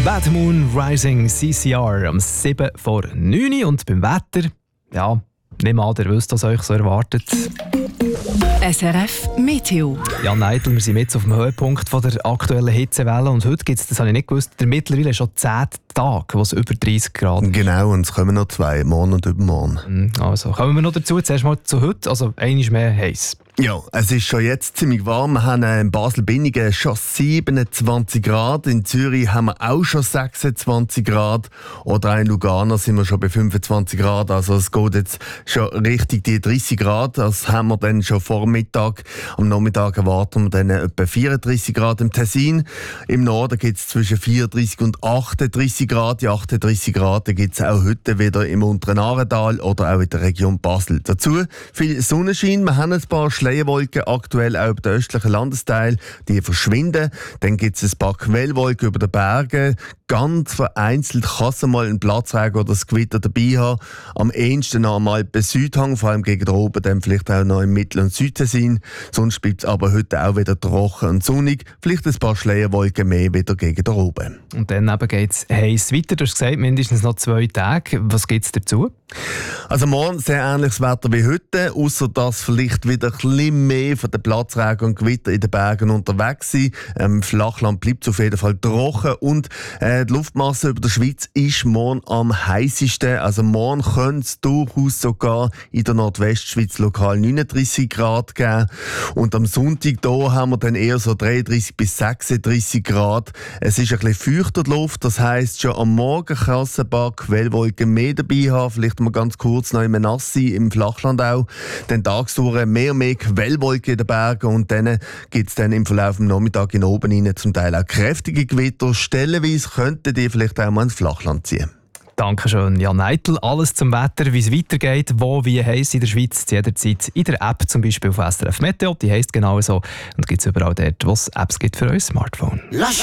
Bad Moon Rising CCR am 7 vor 9 Uhr. Und beim Wetter, ja, nehmt an, ihr wisst, was euch so erwartet. SRF Meteo. Ja, Neidl, wir sind jetzt auf dem Höhepunkt von der aktuellen Hitzewelle und heute gibt es, das habe ich nicht gewusst, mittlerweile schon 10 Tage, wo es über 30 Grad ist. Genau, und es kommen noch 2, morgen und übermorgen. Also, kommen wir noch dazu, zuerst mal zu heute, also einmal mehr heiß. Ja, es ist schon jetzt ziemlich warm. Wir haben in Basel-Binningen schon 27 Grad. In Zürich haben wir auch schon 26 Grad. Oder auch in Lugano sind wir schon bei 25 Grad. Also es geht jetzt schon richtig die 30 Grad. Das haben wir dann schon vor Mittag. Am Nachmittag erwarten wir dann etwa 34 Grad im Tessin. Im Norden gibt es zwischen 34 und 38 Grad. Die 38 Grad gibt es auch heute wieder im unteren Aartal oder auch in der Region Basel. Dazu viel Sonnenschein. Wir haben ein paar Schleierwolken aktuell auch über den östlichen Landesteil, die verschwinden. Dann gibt es ein paar Quellwolken über den Bergen. Ganz vereinzelt kann es mal einen Platzregen oder das Gewitter dabei haben. Am ehesten noch einmal bei Südhang, vor allem gegen oben, dann vielleicht auch noch im Mittel- und Südtessin. Sonst bleibt es aber heute auch wieder trocken und sonnig. Vielleicht ein paar Schleierwolken mehr wieder gegen oben. Und dann geht es heiß weiter. Du hast gesagt, mindestens noch 2 Tage. Was gibt es dazu? Also morgen sehr ähnliches Wetter wie heute, außer dass vielleicht wieder ein bisschen mehr von den Platzregen und Gewitter in den Bergen unterwegs sind. Flachland bleibt auf jeden Fall trocken und die Luftmasse über der Schweiz ist morgen am heißesten. Also morgen könnte es durchaus sogar in der Nordwestschweiz lokal 39 Grad geben. Und am Sonntag da haben wir dann eher so 33 bis 36 Grad. Es ist ein bisschen feuchter die Luft, das heisst schon am Morgen kann es ein paar Quellwolken mehr dabei haben, vielleicht mal ganz kurz noch im Nassi im Flachland auch. Dann tagsüber mehr und mehr Quellwolken in den Bergen und dann gibt es dann im Verlauf des Nachmittags in oben rein zum Teil auch kräftige Gewitter. Stellenweise könnten die vielleicht auch mal ins Flachland ziehen. Dankeschön, Jan Neidl. Alles zum Wetter, wie es weitergeht, wo wie heiß in der Schweiz, jederzeit in der App, zum Beispiel auf SRF Meteo. Die heisst genau so und gibt es überall dort, wo es Apps gibt für euer Smartphone.